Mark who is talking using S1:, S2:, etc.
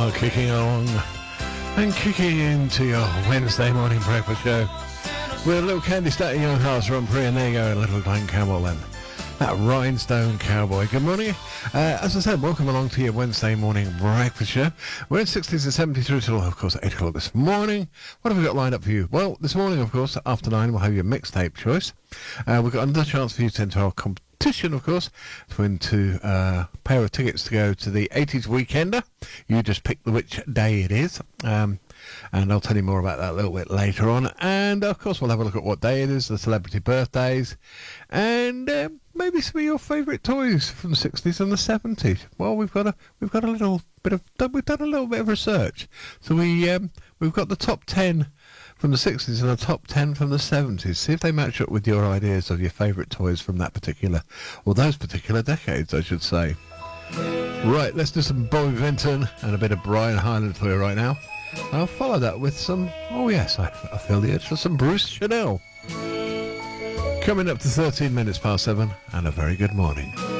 S1: are kicking along and kicking into your Wednesday morning breakfast show with a little Candy Static Young Hearts Run Free, and there you go, a little Glenn Campbell then. That Rhinestone Cowboy. Good morning. As I said, welcome along to your Wednesday morning breakfast show. We're in 60s and 70s through till, of course, 8 o'clock this morning. What have we got lined up for you? Well, this morning, of course, after 9, we'll have your mixtape choice. We've got another chance for you to enter our competition, of course, to win a pair of tickets to go to the 80s Weekender. You just pick which day it is. And I'll tell you more about that a little bit later on. And, of course, we'll have a look at what day it is, the celebrity birthdays, and maybe some of your favourite toys from the 60s and the 70s. Well, we've done a little bit of research. So we've got the top 10 from the 60s and the top 10 from the 70s. See if they match up with your ideas of your favourite toys from that particular, or those particular decades, I should say. Right, let's do some Bobby Vinton and a bit of Brian Hyland for you right now. I'll follow that with some, oh yes, I feel the urge for some Bruce Chanel. Coming up to 13 minutes past 7, and a very good morning.